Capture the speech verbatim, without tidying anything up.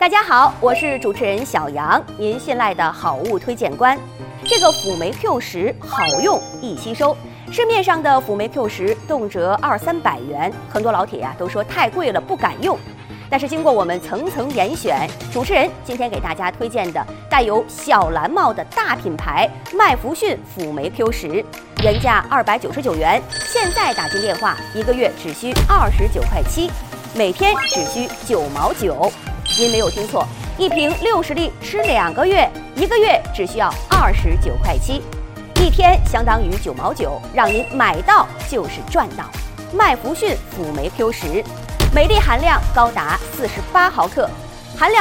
大家好，我是主持人小杨，您信赖的好物推荐官。这个辅酶 Q 十好用易吸收，市面上的辅酶 Q 十动辄二三百元，很多老铁呀、啊、都说太贵了不敢用。但是经过我们层层严选，主持人今天给大家推荐的带有小蓝帽的大品牌麦弗逊辅酶 Q 十，原价二百九十九元，现在打进电话一个月只需二十九块七，每天只需九毛九。您没有听错，一瓶六十粒吃两个月，一个月只需要二十九块七，一天相当于九毛九，让您买到就是赚到。麦弗逊辅酶 Q 十，镁粒含量高达四十八毫克，含量